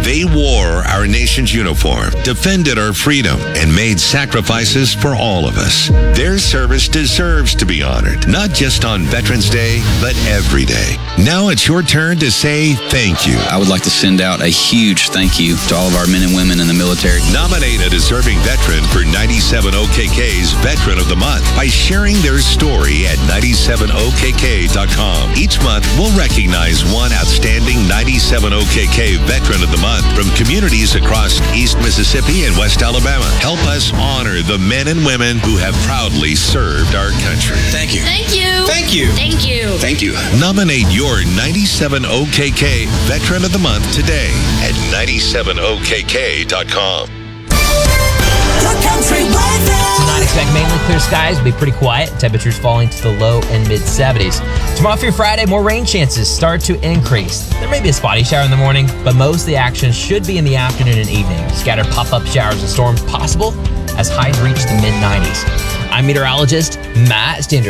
They wore our nation's uniform, defended our freedom, and made sacrifices for all of us. Their service deserves to be honored, not just on Veterans Day, but every day. Now it's your turn to say thank you. I would like to send out a huge thank you to all of our men and women in the military. Nominate a deserving veteran for 97OKK's Veteran of the Month by sharing their story at 97okk.com. Each month, we'll recognize one outstanding 97OKK Veteran of the Month from communities across East Mississippi and West Alabama. Help us honor the men and women who have proudly served our country. Thank you. Thank you. Thank you. Thank you. Thank you. Nominate your 97OKK Veteran of the Month today at 97okk.com. Tonight, expect mainly clear skies. Will be pretty quiet. Temperatures falling to the low and mid 70s. Tomorrow through Friday, more rain chances start to increase. There may be a spotty shower in the morning, but most of the action should be in the afternoon and evening. Scattered pop-up showers and storms possible as highs reach the mid 90s. I'm meteorologist Matt Standard.